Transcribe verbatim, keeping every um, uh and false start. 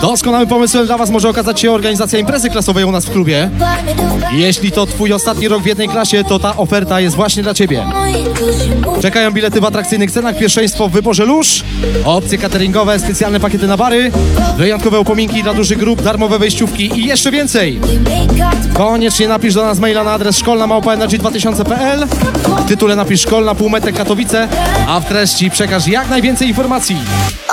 Doskonałym pomysłem dla Was może okazać się organizacja imprezy klasowej u nas w klubie. Jeśli to Twój ostatni rok w jednej klasie, to ta oferta jest właśnie dla Ciebie. Czekają bilety w atrakcyjnych cenach, pierwszeństwo w wyborze lóż, opcje cateringowe, specjalne pakiety na bary, wyjątkowe upominki dla dużych grup, darmowe wejściówki i jeszcze więcej. Koniecznie napisz do nas maila na adres szkolna małpa energy dwa tysiące kropka p l. W tytule napisz Szkolna Półmetek Katowice, a w treści przekaż jak najwięcej informacji.